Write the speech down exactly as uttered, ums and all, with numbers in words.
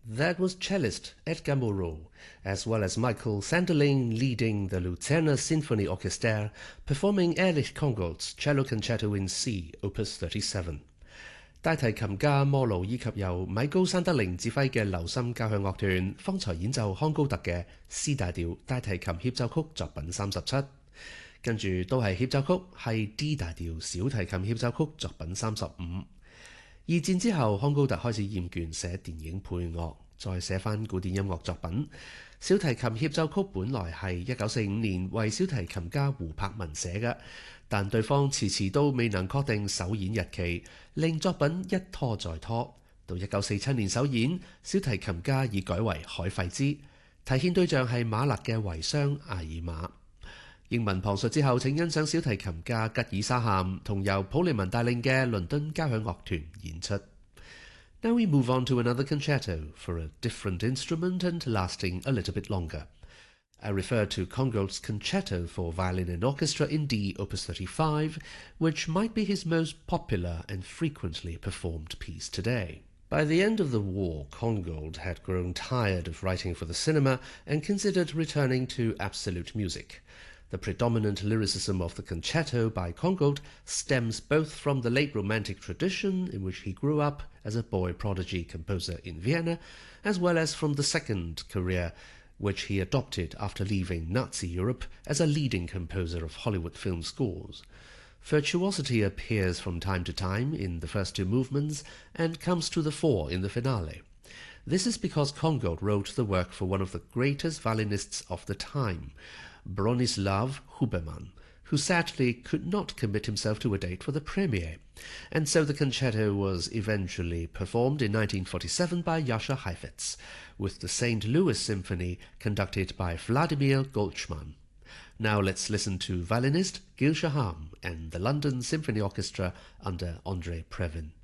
That was cellist Edgar Moreau, as well as Michael Sanderling leading the Luzerner Symphony Orchestra, performing Erich Kongold's Cello Concerto in C, Opus thirty-seven。大提琴家摩魯以及由米高山德靈指揮嘅流心交響樂團，方才演奏康高特嘅 C 大調大提琴協奏曲作品三十七，跟住都係協奏曲，係 D 大調小提琴協奏曲作品三十五。二戰之後，康高特開始厭倦寫電影配樂，再寫返古典音樂作品。小提琴協奏曲本來係一九四五年為小提琴家胡柏文寫嘅，但對方遲遲都未能確定首演日期，令作品一拖再拖。到一九四七年首演，小提琴家已改為海費茲，提獻對象係馬勒嘅遺孀艾爾瑪。英文旁述之後，請欣賞小提琴家吉爾沙咸同由普利文帶領嘅倫敦交響樂團演出。Now we move on to another concerto for a different instrument and lasting a little bit longer. I refer to Kongold's Concerto for Violin and Orchestra in D, Opus thirty-five, which might be his most popular and frequently performed piece today. By the end of the war, Kongold had grown tired of writing for the cinema and considered returning to absolute music. The predominant lyricism of the concerto by Kongold stems both from the late Romantic tradition in which he grew up as a boy prodigy composer in Vienna, as well as from the second career which he adopted after leaving Nazi Europe as a leading composer of Hollywood film scores. Virtuosity appears from time to time in the first two movements and comes to the fore in the finale. This is because Kongold wrote the work for one of the greatest violinists of the time, Bronislaw Huberman, who sadly could not commit himself to a date for the premiere, and so the concerto was eventually performed in nineteen forty-seven by Jascha Heifetz, with the Saint Louis Symphony conducted by Vladimir Goltzman. Now let's listen to violinist Gil Shaham and the London Symphony Orchestra under André Previn.